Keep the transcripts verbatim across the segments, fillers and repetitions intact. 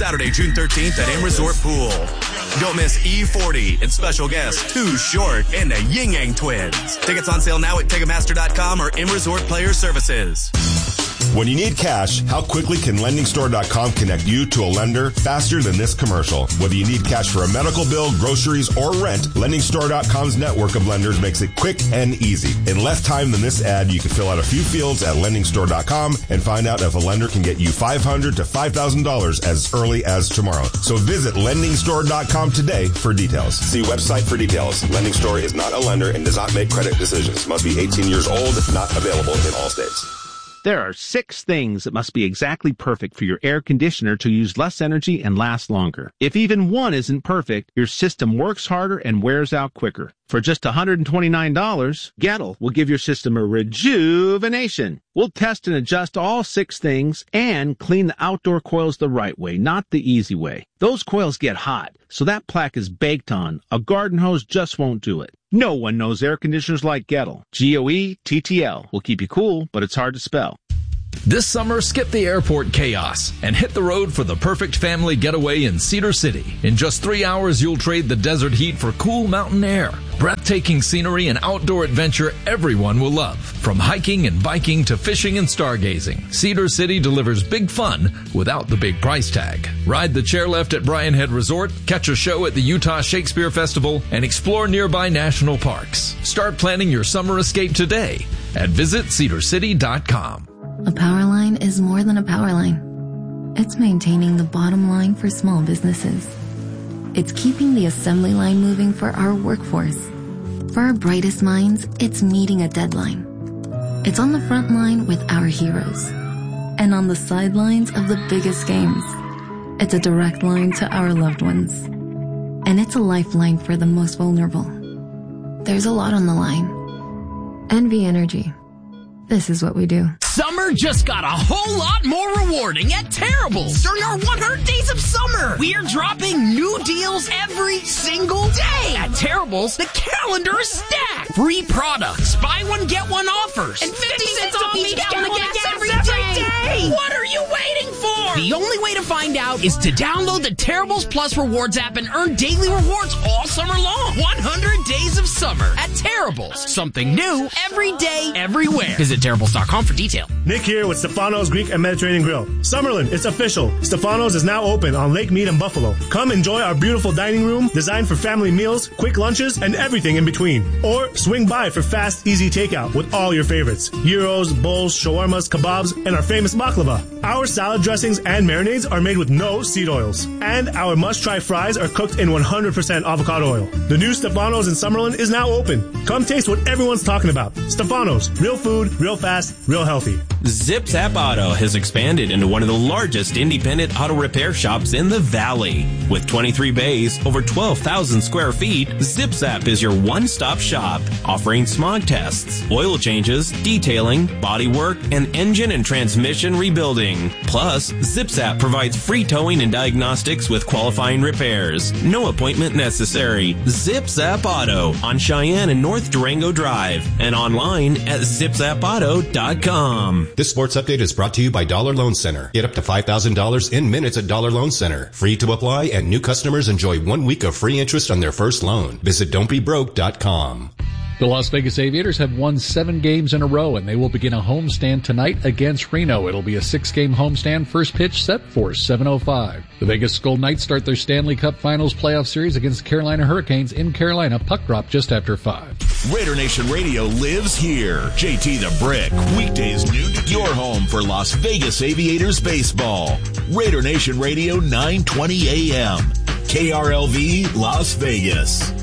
Saturday, June thirteenth at M Resort Pool. Don't miss E forty and special guests Too Short and the Ying Yang Twins. Tickets on sale now at Ticketmaster dot com or M Resort Player Services. When you need cash, how quickly can Lending Store dot com connect you to a lender faster than this commercial? Whether you need cash for a medical bill, groceries, or rent, Lending Store dot com's network of lenders makes it quick and easy. In less time than this ad, you can fill out a few fields at Lending Store dot com and find out if a lender can get you five hundred dollars to five thousand dollars as early as tomorrow. So visit Lending Store dot com today for details. See website for details. Lending Store is not a lender and does not make credit decisions. Must be eighteen years old, not available in all states. There are six things that must be exactly perfect for your air conditioner to use less energy and last longer. If even one isn't perfect, your system works harder and wears out quicker. For just one hundred twenty-nine dollars, Gettle will give your system a rejuvenation. We'll test and adjust all six things and clean the outdoor coils the right way, not the easy way. Those coils get hot, so that plaque is baked on. A garden hose just won't do it. No one knows air conditioners like Gettle. G O E T T L will keep you cool, but it's hard to spell. This summer, skip the airport chaos and hit the road for the perfect family getaway in Cedar City. In just three hours, you'll trade the desert heat for cool mountain air. Breathtaking scenery and outdoor adventure everyone will love. From hiking and biking to fishing and stargazing, Cedar City delivers big fun without the big price tag. Ride the chairlift at Bryan Head Resort, catch a show at the Utah Shakespeare Festival, and explore nearby national parks. Start planning your summer escape today at visit cedar city dot com. A power line is more than a power line. It's maintaining the bottom line for small businesses. It's keeping the assembly line moving for our workforce. For our brightest minds, it's meeting a deadline. It's on the front line with our heroes. And on the sidelines of the biggest games. It's a direct line to our loved ones. And it's a lifeline for the most vulnerable. There's a lot on the line. N V Energy. This is what we do. Summer just got a whole lot more rewarding at Terrible's during our one hundred days of summer. We're dropping new deals every single day. At Terrible's, the calendar is stacked. Free products, buy one, get one offers, and fifty cents off each gallon of gas every day. What are you waiting for? The only way to find out is to download the Terrible's Plus Rewards app and earn daily rewards all summer long. one hundred days of summer at Terrible's. Something new every day, everywhere. Visit Terrible's dot com for details. Nick here with Stefano's Greek and Mediterranean Grill. Summerlin, it's official. Stefano's is now open on Lake Mead and Buffalo. Come enjoy our beautiful dining room designed for family meals, quick lunches, and everything in between. Or swing by for fast, easy takeout with all your favorites. Gyros, bowls, shawarmas, kebabs, and our famous baklava. Our salad dressings and marinades are made with no seed oils. And our must-try fries are cooked in one hundred percent avocado oil. The new Stefano's in Summerlin is now open. Come taste what everyone's talking about. Stefano's, real food, real fast, real healthy. Zip Zap Auto has expanded into one of the largest independent auto repair shops in the Valley. With twenty-three bays, over twelve thousand square feet, Zip Zap is your one-stop shop, offering smog tests, oil changes, detailing, body work, and engine and transmission rebuilding. Plus, Zip Zap provides free towing and diagnostics with qualifying repairs. No appointment necessary. Zip Zap Auto on Cheyenne and North Durango Drive and online at zip zap auto dot com. This sports update is brought to you by Dollar Loan Center. Get up to five thousand dollars in minutes at Dollar Loan Center. Free to apply, and new customers enjoy one week of free interest on their first loan. Visit don't be broke dot com. The Las Vegas Aviators have won seven games in a row, and they will begin a homestand tonight against Reno. It'll be a six-game homestand. First pitch set for seven oh five. The Vegas Golden Knights start their Stanley Cup Finals playoff series against Carolina Hurricanes in Carolina. Puck drop just after five. Raider Nation Radio lives here. J T the Brick, weekdays noon to your home for Las Vegas Aviators baseball. Raider Nation Radio, nine twenty a.m. K R L V, Las Vegas.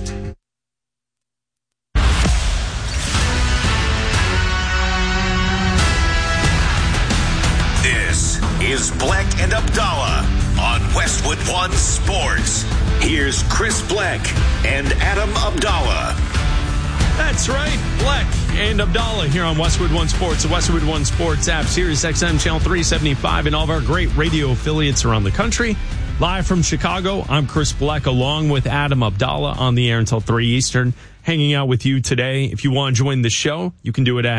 This is Black and Abdallah on Westwood One Sports. Here's Chris Black and Adam Abdallah. That's right, Black and Abdallah here on Westwood One Sports, the Westwood One Sports app, Sirius X M Channel three seventy-five, and all of our great radio affiliates around the country. Live from Chicago, I'm Chris Black, along with Adam Abdallah, on the air until three Eastern, hanging out with you today. If you want to join the show, you can do it at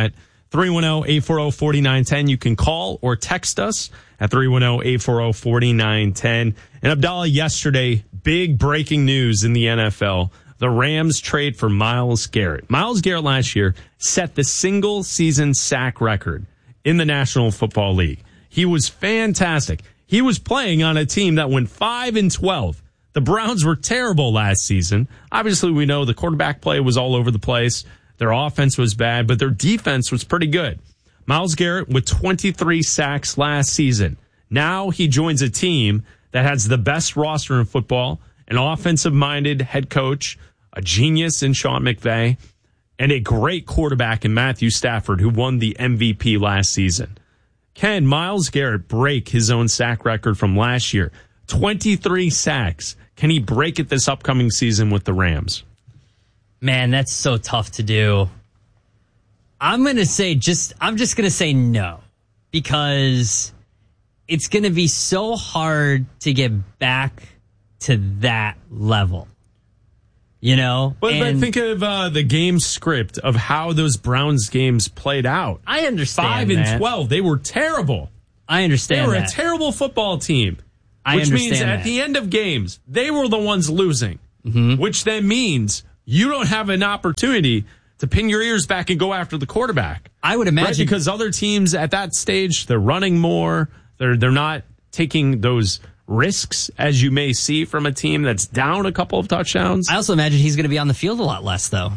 three one zero, eight four zero, four nine one zero. You can call or text us at three one zero, eight four zero, four nine one zero. And Abdallah, yesterday, big breaking news in the N F L. The Rams trade for Myles Garrett. Myles Garrett last year set the single season sack record in the National Football League. He was fantastic. He was playing on a team that went five and twelve. The Browns were terrible last season. Obviously, we know the quarterback play was all over the place. Their offense was bad, but their defense was pretty good. Myles Garrett with twenty-three sacks last season. Now he joins a team that has the best roster in football, an offensive-minded head coach, a genius in Sean McVay, and a great quarterback in Matthew Stafford, who won the M V P last season. Can Myles Garrett break his own sack record from last year? twenty-three sacks. Can he break it this upcoming season with the Rams? Man, that's so tough to do. I'm going to say just, I'm just going to say no, because it's going to be so hard to get back to that level. You know? But, and but think of uh, the game script of how those Browns games played out. I understand Five that. and twelve. They were terrible. I understand They were that. a terrible football team. I which understand means that. at the end of games, they were the ones losing. Mm-hmm. Which then means you don't have an opportunity to pin your ears back and go after the quarterback. I would imagine. Right? Because other teams at that stage, they're running more. They're they're not taking those risks as you may see from a team that's down a couple of touchdowns. I also imagine he's going to be on the field a lot less, though.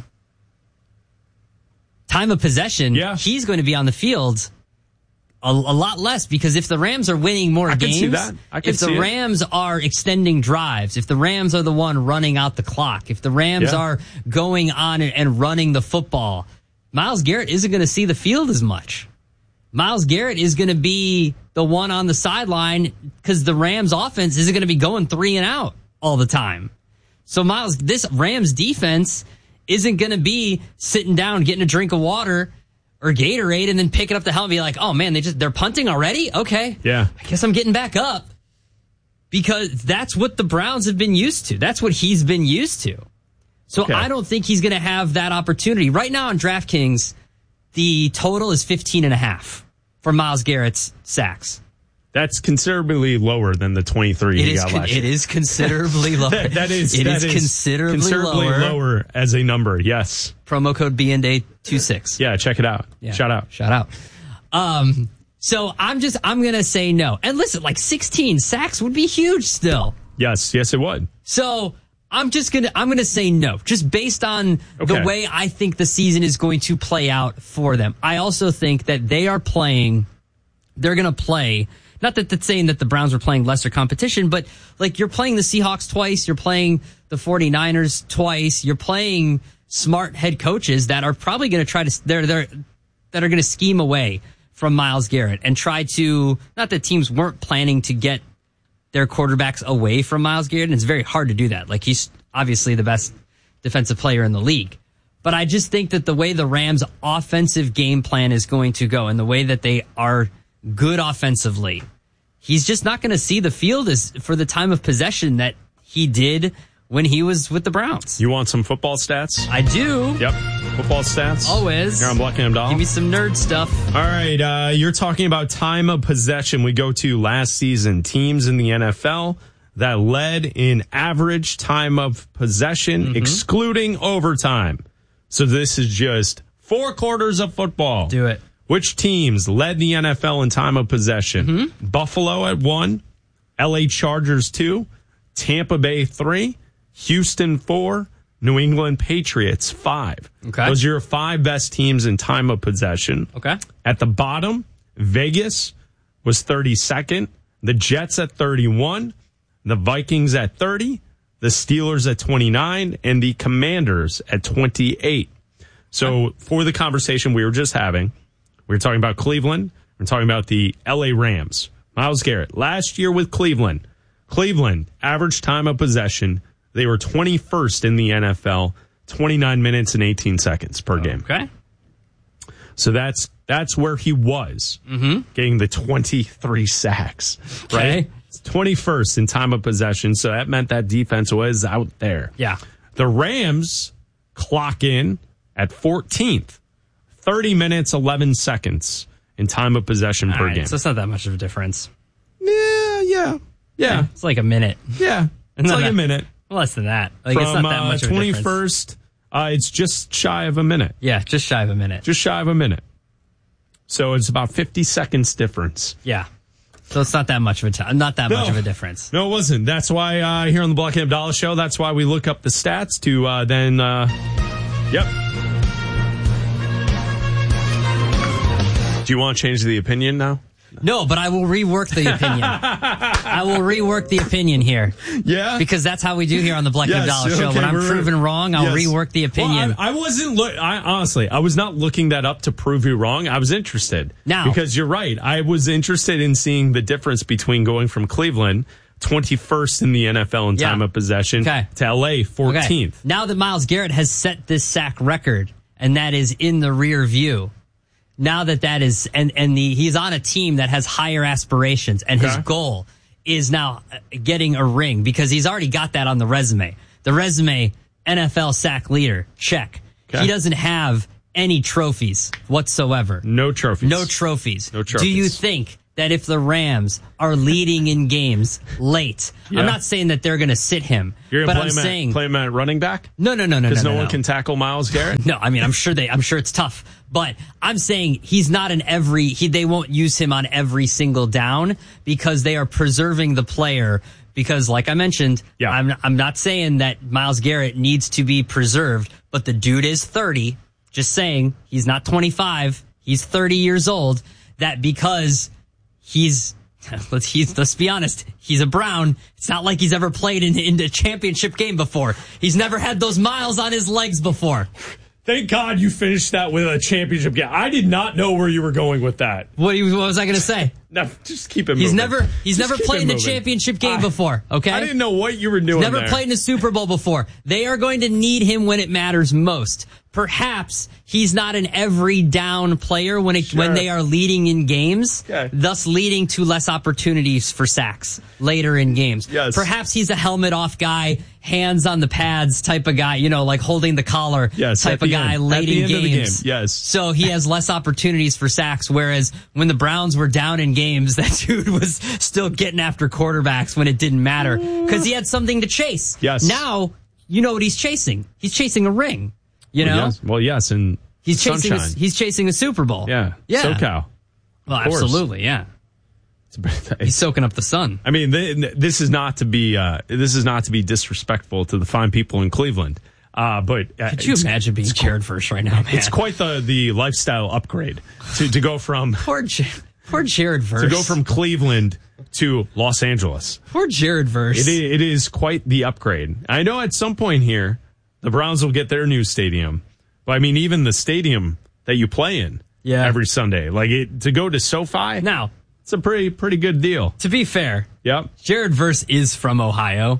Time of possession, yeah. he's going to be on the field a, a lot less, because if the Rams are winning more I can games, see that. I can if the see it. Rams are extending drives, if the Rams are the one running out the clock, if the Rams Yeah. are going on and, and running the football, Myles Garrett isn't going to see the field as much. Myles Garrett is going to be the one on the sideline because the Rams offense isn't going to be going three and out all the time. So Myles, this Rams defense isn't going to be sitting down, getting a drink of water or Gatorade and then picking up the helmet and be like, oh man, they just, they're punting already? Okay. Yeah. I guess I'm getting back up, because that's what the Browns have been used to. That's what he's been used to. So Okay. I don't think he's going to have that opportunity. Right now on DraftKings, the total is fifteen and a half for Myles Garrett's sacks. That's considerably lower than the twenty-three It he is got con- last it year. is considerably lower. that, that is It that is considerably, considerably lower. lower as a number. Yes. Promo code B N D twenty-six. Yeah, check it out. Yeah. Shout out. Shout out. Um, so I'm just, I'm going to say no. And listen, like sixteen sacks would be huge still. Yes, yes, it would. So I'm just going to, I'm going to say no, just based on Okay. the way I think the season is going to play out for them. I also think that they are playing, they're going to play, not that that's saying that the Browns are playing lesser competition, but like you're playing the Seahawks twice, you're playing the 49ers twice, you're playing smart head coaches that are probably going to try to, they're, they're, that are going to scheme away from Myles Garrett and try to, not that teams weren't planning to get their quarterbacks away from Myles Garrett, and it's very hard to do that. Like, he's obviously the best defensive player in the league. But I just think that the way the Rams' offensive game plan is going to go and the way that they are good offensively, he's just not going to see the field as for the time of possession that he did when he was with the Browns. You want some football stats? I do. Yep. Football stats. Always. Here on Black and Abdallah. Give me some nerd stuff. All right. Uh, you're talking about time of possession. We go to last season. Teams in the N F L that led in average time of possession, Mm-hmm. excluding overtime. So this is just four quarters of football. Do it. Which teams led the N F L in time of possession? Mm-hmm. Buffalo at one, L A Chargers two, Tampa Bay three, Houston four, New England Patriots five. Okay. Those are your five best teams in time of possession. Okay. At the bottom, Vegas was thirty-second, the Jets at thirty-one, the Vikings at thirty, the Steelers at twenty-nine, and the Commanders at twenty-eight. So for the conversation we were just having, we were talking about Cleveland. We're talking about the L A Rams. Myles Garrett, last year with Cleveland, Cleveland, average time of possession, they were twenty-first in the N F L, twenty-nine minutes and eighteen seconds per game. Okay. So that's that's where he was, Mm-hmm. getting the twenty-three sacks, Okay. right? twenty-first in time of possession, so that meant that defense was out there. Yeah. The Rams clock in at fourteenth, thirty minutes, eleven seconds in time of possession All per right, game. So it's not that much of a difference. Yeah, yeah, yeah. It's like a minute. Yeah, it's like that, a minute. Less than that. Like From it's not that uh, much of a difference. twenty-first, uh, it's just shy of a minute. Yeah, just shy of a minute. Just shy of a minute. So it's about fifty seconds difference. Yeah. So it's not that much of a time. Not that No. much of a difference. No, it wasn't. That's why uh, here on the Block and Abdallah Show, that's why we look up the stats to uh, then, uh, yep. Do you want to change the opinion now? No, but I will rework the opinion. I will rework the opinion here. Yeah? Because that's how we do here on the Black and Yes, Abdallah Show. okay, when I'm we're- proven wrong, I'll yes. rework the opinion. Well, I, I wasn't, look, I honestly, I was not looking that up to prove you wrong. I was interested. Now. Because you're right. I was interested in seeing the difference between going from Cleveland, twenty-first in the N F L in Yeah. time of possession, Okay. to L A, fourteenth. Okay. Now that Myles Garrett has set this sack record, and that is in the rear view, now that that is, and, and the, he's on a team that has higher aspirations, and his Okay. goal is now getting a ring because he's already got that on the resume. The resume, N F L sack leader, check. Okay. He doesn't have any trophies whatsoever. No trophies. No trophies. No trophies. Do you think that if the Rams are leading in games late, Yeah. I'm not saying that they're going to sit him, You're but going I'm to play, him saying at, play him at running back? no, no, no, no, Because no, no, no, one no. can tackle Myles Garrett? No, I mean, I'm sure they, I'm sure it's tough, but I'm saying he's not an every, he, they won't use him on every single down because they are preserving the player. Because like I mentioned, Yeah. I'm, I'm not saying that Myles Garrett needs to be preserved, but the dude is thirty. Just saying he's not twenty-five. He's thirty years old. That because he's, let's, he's, let's be honest, he's a Brown. It's not like he's ever played in, in a championship game before. He's never had those miles on his legs before. Thank God you finished that with a championship game. I did not know where you were going with that. What, what was I going to say? No, just keep it moving. He's never he's Just never keep played it in a moving. championship game I- before, okay? I didn't know what you were doing Never there. played in a Super Bowl before. They are going to need him when it matters most. Perhaps he's not an every down player when it, Sure. when they are leading in games, Okay. thus leading to less opportunities for sacks later in games. Yes. Perhaps he's a helmet off guy, hands on the pads type of guy, you know, like holding the collar Yes, type at the of guy end. late At the in end of the games. game, yes. So he has less opportunities for sacks, whereas when the Browns were down in games, that dude was still getting after quarterbacks when it didn't matter because he had something to chase. Yes. Now, you know what he's chasing. He's chasing a ring, you know? Well, yes, well, yes and He's chasing a, sunshine. he's chasing a Super Bowl. Yeah. Yeah. SoCal. Well, Of course. absolutely, yeah. He's soaking up the sun. I mean, th- this is not to be uh, this is not to be disrespectful to the fine people in Cleveland. Uh, but uh, Could you it's- imagine being Jared Verse right now, man? It's quite the the lifestyle upgrade to to go from Poor, J- poor Jared Verse. to go from Cleveland to Los Angeles. Poor Jared Verse. It is, it is quite the upgrade. I know at some point here, the Browns will get their new stadium. But I mean, even the stadium that you play in Yeah. every Sunday, like it, to go to SoFi, Now, it's a pretty pretty good deal. to be fair, Yep. Jared Verse is from Ohio.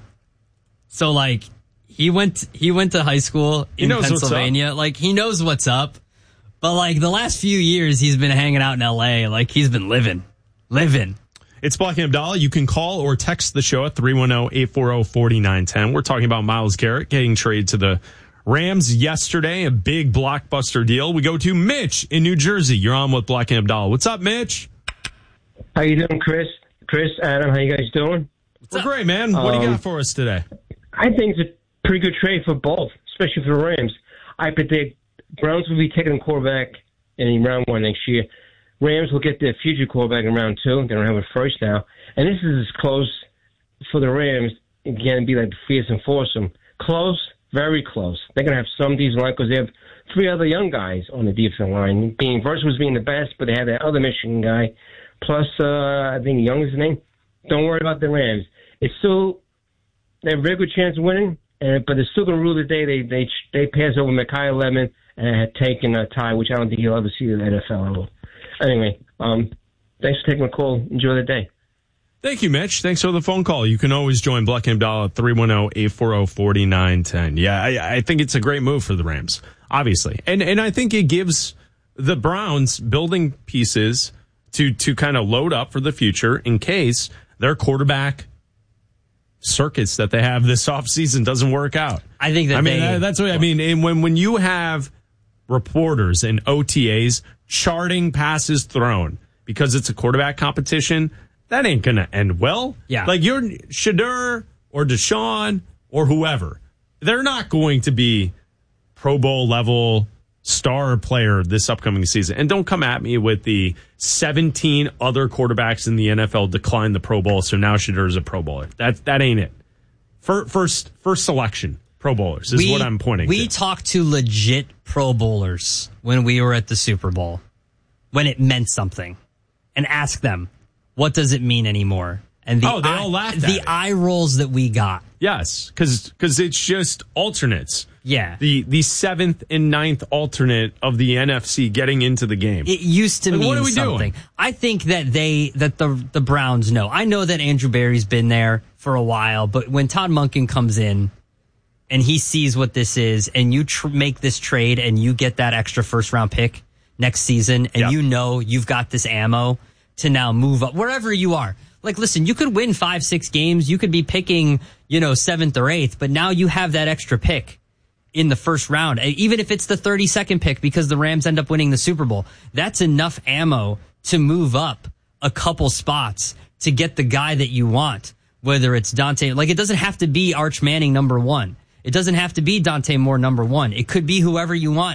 So like he went he went to high school He in knows what's Pennsylvania. Like he knows what's up. But like the last few years he's been hanging out in L A. Like he's been living. Living. It's Black and Abdallah. You can call or text the show at three one zero, eight four zero, four nine one zero. We're talking about Myles Garrett getting traded to the Rams yesterday, a big blockbuster deal. We go to Mitch in New Jersey. You're on with Black and Abdallah. What's up, Mitch? How you doing, Chris? Chris, Adam, how you guys doing? We're great, man. What do you Um, got for us today? I think it's a pretty good trade for both, especially for the Rams. I predict Browns will be taking a quarterback in round one next year. Rams will get their future quarterback in round two. They don't have a first now. And this is as close for the Rams. Again, it'd be like fierce and foursome. Close, very close. They're going to have some decent line because they have three other young guys on the defensive line. Being Verse was being the best, but they had that other Michigan guy. Plus, uh, I think Young is his name. Don't worry about the Rams. It's still they have a very good chance of winning, and, but they're still going to rule the day. They they they pass over Mekhi Lemon and had taken a tie, which I don't think he'll ever see in the N F L level. Anyway, um, thanks for taking the call. Enjoy the day. Thank you, Mitch. Thanks for the phone call. You can always join Black and Abdallah at three one zero, eight four zero, four nine one zero. Yeah, I, I think it's a great move for the Rams, obviously. And and I think it gives the Browns building pieces to to kind of load up for the future in case their quarterback circuits that they have this offseason doesn't work out. I think that I mean, they, that, that's what I mean. And when, when you have reporters and O T As charting passes thrown because it's a quarterback competition, that ain't going to end well. Yeah. Like you're Shedeur or Deshaun or whoever. They're not going to be Pro Bowl level star player this upcoming season. And don't come at me with the seventeen other quarterbacks in the N F L declined the Pro Bowl, so now Shedeur is a Pro Bowler. That, that ain't it. First, first selection. Pro Bowlers is we, what I'm pointing we to. We talked to legit Pro Bowlers when we were at the Super Bowl, when it meant something, and asked them, what does it mean anymore? And the oh, they eye, all laughed the at it. eye rolls that we got. Yes, because because it's just alternates. Yeah. The the seventh and ninth alternate of the N F C getting into the game. It used to like, mean what are we something. Doing? I think that they that the the Browns know. I know that Andrew Berry's been there for a while, but when Todd Monken comes in and he sees what this is, and you tr- make this trade and you get that extra first round pick next season, and yep. you know you've got this ammo to now move up wherever you are. Like, listen, you could win five, six games. You could be picking, you know, seventh or eighth, but now you have that extra pick in the first round. Even if it's the thirty-second pick because the Rams end up winning the Super Bowl, that's enough ammo to move up a couple spots to get the guy that you want, whether it's Dante. Like, it doesn't have to be Arch Manning number one. It doesn't have to be Dante Moore number one. It could be whoever you want.